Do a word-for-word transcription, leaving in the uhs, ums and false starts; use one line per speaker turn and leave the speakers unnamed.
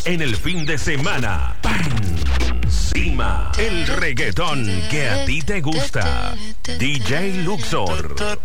en el fin de semana. Encima, el reggaetón que a ti te gusta. D J Luxor.